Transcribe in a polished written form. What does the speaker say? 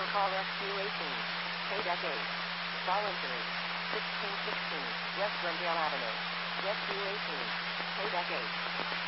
Call SQ18. KDEC 8. Voluntary. 1616. West Glendale Avenue. SQ18. KDEC 8.